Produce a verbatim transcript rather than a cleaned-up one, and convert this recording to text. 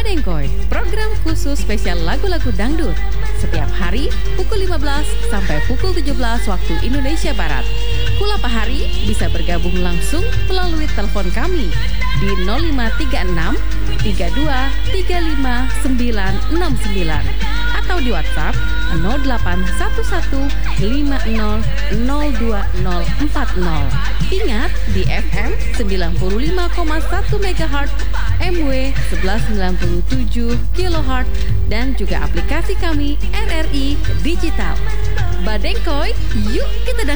Badengkoy, program khusus spesial lagu-lagu dangdut. Setiap hari pukul lima belas sampai pukul tujuh belas waktu Indonesia Barat. Kula Pahari bisa bergabung langsung melalui telepon kami di nol lima tiga enam tiga dua tiga lima sembilan enam sembilan atau di WhatsApp nol delapan satu satu lima nol nol dua nol empat nol. Ingat di F M sembilan puluh lima koma satu megahertz, M W seribu sembilan puluh tujuh kilohertz, dan juga aplikasi kami R R I Digital. Badengkoy, yuk kita dangdut.